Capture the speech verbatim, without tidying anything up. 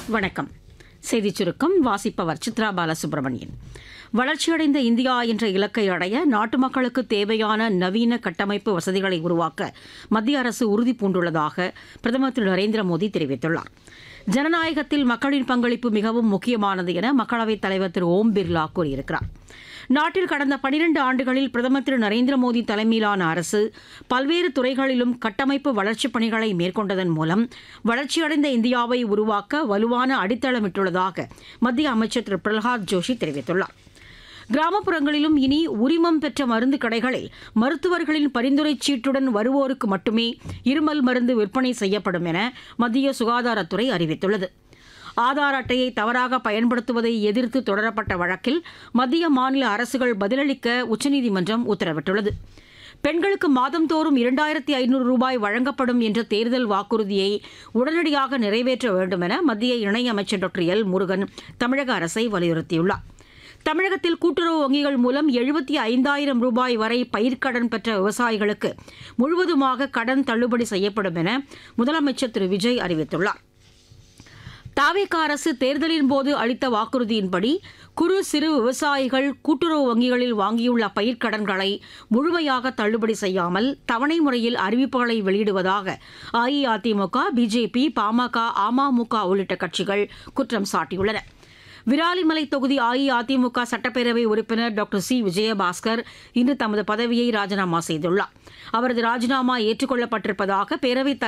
வணக்கம். செய்திச் சுருக்கம் வாசிப்பவர் சித்ரா பாலசுப்ரமணியன். வளர்ச்சியடைந்த இந்தியா என்ற இலக்கை அடைய நாட்டு மக்களுக்கு தேவையான நவீன கட்டமைப்பு வசதிகளை உருவாக்க மத்திய அரசு உறுதி பூண்டுள்ளதாக பிரதமர் திரு நரேந்திர மோடி தெரிவித்துள்ளார். ஜனநாயகத்தில் மக்களின் பங்களிப்பு மிகவும் முக்கியமானது என மக்களவைத் தலைவர் திரு ஓம் பிர்லா கூறியிருக்கிறார். நாட்டில் கடந்த பனிரண்டு ஆண்டுகளில் பிரதமர் திரு நரேந்திர மோடி தலைமையிலான அரசு பல்வேறு துறைகளிலும் கட்டமைப்பு வளர்ச்சிப் பணிகளை மேற்கொண்டதன் மூலம் வளர்ச்சியடைந்த இந்தியாவை உருவாக்க வலுவான அடித்தளமிட்டுள்ளதாக மத்திய அமைச்சர் திரு பிரகலாத் ஜோஷி தெரிவித்துள்ளார். கிராமப்புறங்களிலும் இனி உரிமம் பெற்ற மருந்து கடைகளில் மருத்துவர்களின் பரிந்துரை சீட்டுடன் வருவோருக்கு மட்டுமே இருமல் மருந்து விற்பனை செய்யப்படும் என மத்திய சுகாதாரத்துறை அறிவித்துள்ளது. ஆதார் அட்டையை தவறாக பயன்படுத்துவதை எதிர்த்து தொடரப்பட்ட வழக்கில் மத்திய மாநில அரசுகள் பதிலளிக்க உச்சநீதிமன்றம் உத்தரவிட்டுள்ளது. பெண்களுக்கு மாதந்தோறும் இரண்டாயிரத்தி ஐநூறு ரூபாய் வழங்கப்படும் என்ற தேர்தல் வாக்குறுதியை உடனடியாக நிறைவேற்ற வேண்டும் என மத்திய இணையமைச்சர் டாக்டர் எல் முருகன் தமிழக அரசை வலியுறுத்தியுள்ளார். தமிழகத்தில் கூட்டுறவு வங்கிகள் மூலம் எழுபத்தி ஐந்தாயிரம் ரூபாய் வரை பயிர்க்கடன் பெற்ற விவசாயிகளுக்கு முழுவதுமாக கடன் தள்ளுபடி செய்யப்படும் என முதலமைச்சர் திரு விஜய் அறிவித்துள்ளார். தவேக அரசு தேர்தலின் போது அளித்த வாக்குறுதியின்படி குறு சிறு விவசாயிகள் கூட்டுறவு வங்கிகளில் வாங்கியுள்ள பயிர்க்கடன்களை முழுமையாக தள்ளுபடி செய்யாமல் தவணை முறையில் அறிவிப்புகளை வெளியிடுவதாக அஇஅதிமுக, பிஜேபி, பாமக, அமமுக உள்ளிட்ட கட்சிகள் குற்றம் சாட்டியுள்ளன. விராலிமலை தொகுதி அஇஅதிமுக சட்டப்பேரவை உறுப்பினர் டாக்டர் சி விஜயபாஸ்கர் இன்று தமது பதவியை ராஜினாமா செய்துள்ளார். அவரது ராஜினாமா ஏற்றுக் கொள்ளப்பட்டிருப்பதாக பேரவைத் தலைவர்